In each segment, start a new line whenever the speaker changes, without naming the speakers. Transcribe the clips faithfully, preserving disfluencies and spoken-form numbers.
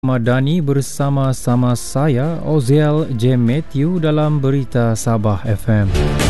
Madani bersama-sama saya Oziel J. Matthew dalam Berita Sabah F M.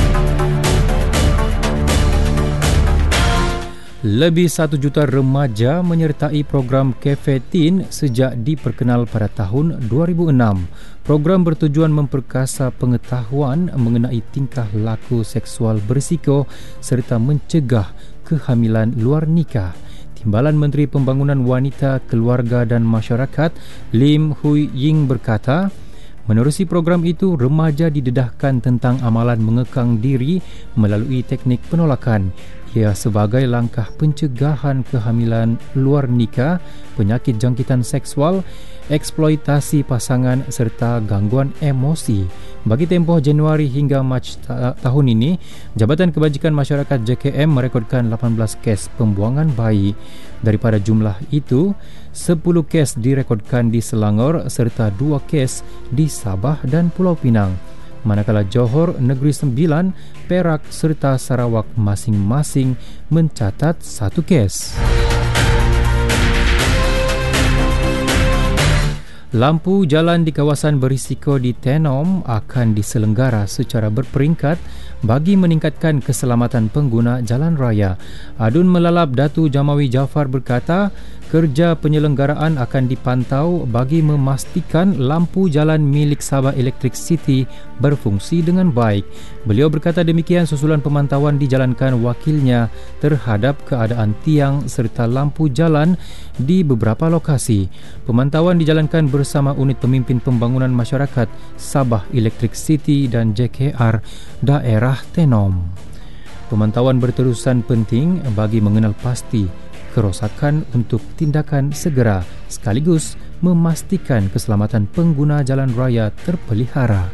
Lebih satu juta remaja menyertai program Cafe Teen sejak diperkenal pada tahun dua ribu enam. Program bertujuan memperkasa pengetahuan mengenai tingkah laku seksual berisiko serta mencegah kehamilan luar nikah. Timbalan Menteri Pembangunan Wanita, Keluarga dan Masyarakat Lim Hui Ying berkata, menerusi program itu, remaja didedahkan tentang amalan mengekang diri melalui teknik penolakan. Ia sebagai langkah pencegahan kehamilan luar nikah, penyakit jangkitan seksual, eksploitasi pasangan serta gangguan emosi. Bagi tempoh Januari hingga Mac ta- tahun ini, Jabatan Kebajikan Masyarakat J K M merekodkan lapan belas kes pembuangan bayi. Daripada jumlah itu, sepuluh kes direkodkan di Selangor serta dua kes di Sabah dan Pulau Pinang. Manakala Johor, Negeri Sembilan, Perak serta Sarawak masing-masing mencatat satu kes. Lampu jalan di kawasan berisiko di Tenom akan diselenggara secara berperingkat bagi meningkatkan keselamatan pengguna jalan raya. Adun Melalap Datu Jamawi Jaafar berkata, kerja penyelenggaraan akan dipantau bagi memastikan lampu jalan milik Sabah Electric City berfungsi dengan baik. Beliau berkata demikian susulan pemantauan dijalankan wakilnya terhadap keadaan tiang serta lampu jalan di beberapa lokasi. Pemantauan dijalankan bersama unit pemimpin pembangunan masyarakat Sabah Electric City dan J K R daerah Tenom. Pemantauan berterusan penting bagi mengenal pasti kerosakan untuk tindakan segera sekaligus memastikan keselamatan pengguna jalan raya terpelihara.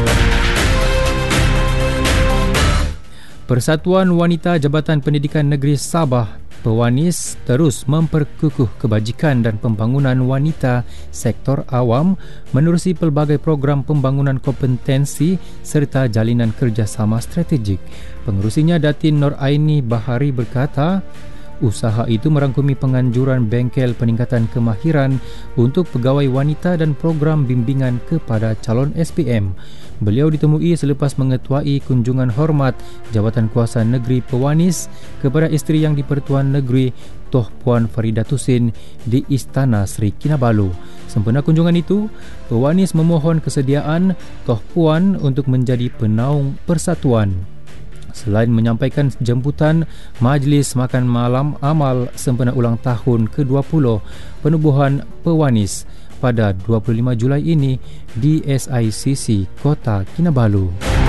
Persatuan Wanita Jabatan Pendidikan Negeri Sabah Pewanis terus memperkukuh kebajikan dan pembangunan wanita sektor awam menerusi pelbagai program pembangunan kompetensi serta jalinan kerjasama strategik. Pengerusinya Datin Nur Aini Bahari berkata, usaha itu merangkumi penganjuran bengkel peningkatan kemahiran untuk pegawai wanita dan program bimbingan kepada calon S P M. Beliau ditemui selepas mengetuai kunjungan hormat Jabatan Kuasa Negeri Pewanis kepada isteri yang di-Pertuan Negeri Toh Puan Farida Tusin di Istana Sri Kinabalu. Sempena kunjungan itu, Pewanis memohon kesediaan Toh Puan untuk menjadi penaung persatuan. Selain menyampaikan jemputan Majlis Makan Malam Amal sempena ulang tahun ke dua puluh penubuhan Pewanis pada dua puluh lima Julai ini di S I C C Kota Kinabalu.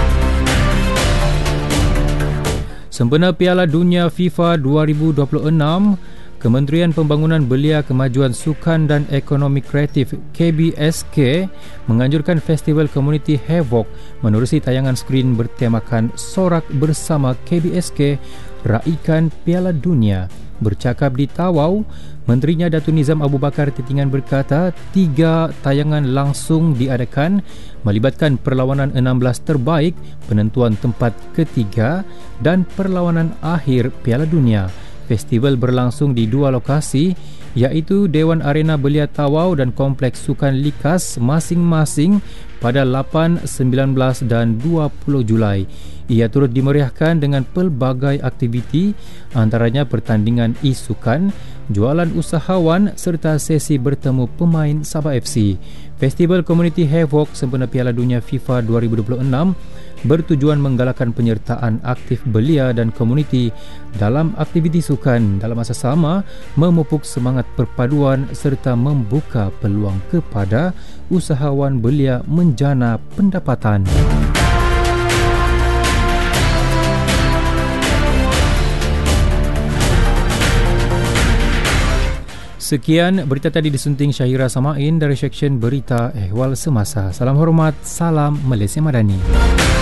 Sempena Piala Dunia FIFA dua ribu dua puluh enam, Kementerian Pembangunan Belia Kemajuan Sukan dan Ekonomi Kreatif K B S K menganjurkan Festival Komuniti Havoc menerusi tayangan skrin bertemakan Sorak bersama K B S K raikan Piala Dunia. Bercakap di Tawau, Menterinya Datuk Nizam Abu Bakar Titingan berkata tiga tayangan langsung diadakan melibatkan perlawanan enam belas terbaik, penentuan tempat ketiga dan perlawanan akhir Piala Dunia. Festival berlangsung di dua lokasi iaitu Dewan Arena Belia Tawau dan Kompleks Sukan Likas masing-masing pada lapan, sembilan belas dan dua puluh Julai. Ia turut dimeriahkan dengan pelbagai aktiviti antaranya pertandingan e-sukan, jualan usahawan serta sesi bertemu pemain Sabah F C. Festival Community Havoc sempena Piala Dunia FIFA dua ribu dua puluh enam bertujuan menggalakkan penyertaan aktif belia dan komuniti dalam aktiviti sukan, dalam masa sama memupuk semangat perpaduan serta membuka peluang kepada usahawan belia menjana pendapatan. Sekian berita tadi disunting Syahira Samain dari Seksyen Berita Ehwal Semasa. Salam hormat, salam Malaysia Madani.